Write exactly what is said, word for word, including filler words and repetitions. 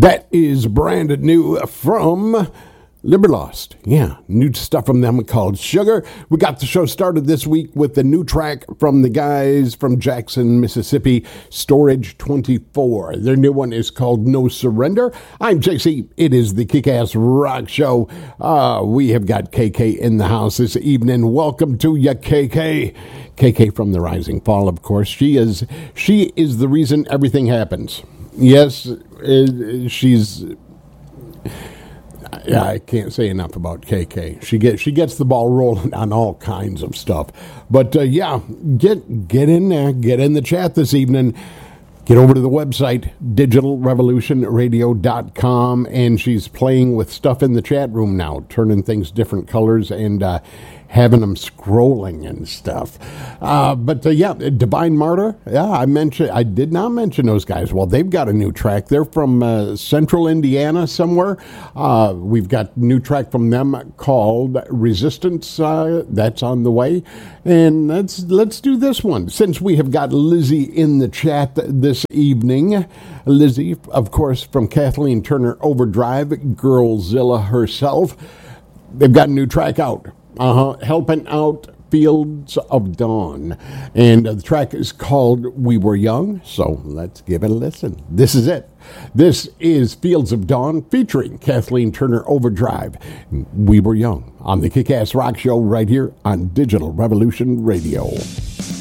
That is brand new from Liberlost. Yeah, new stuff from them called Sugar. We got the show started this week with the new track from the guys from Jackson, Mississippi, Storage twenty-four. Their new one is called No Surrender. I'm J C. It is the Kick-Ass Rock Show. Uh, we have got K K in the house this evening. Welcome to ya, K K. K K from the Rising Fall, of course. She is she is the reason everything happens. Yes, uh, she's... Yeah, I can't say enough about K K. She gets she gets the ball rolling on all kinds of stuff. But uh, yeah, get get in there, get in the chat this evening. Get over to the website, digital revolution radio dot com, and she's playing with stuff in the chat room now, turning things different colors and uh, having them scrolling and stuff. Uh, but uh, yeah, Divine Martyr, yeah, I mentioned, I did not mention those guys. Well, they've got a new track. They're from uh, central Indiana somewhere. Uh, we've got a new track from them called Resistance. Uh, that's on the way. And let's let's do this one. Since we have got Lizzie in the chat this evening. Lizzie, of course, from Kathleen Turner Overdrive, Girlzilla herself. They've got a new track out. Uh-huh. Helping Out Fields of Dawn. And uh, the track is called We Were Young. So let's give it a listen. This is it. This is Fields of Dawn featuring Kathleen Turner Overdrive. We Were Young on the Kick-Ass Rock Show right here on Digital Revolution Radio.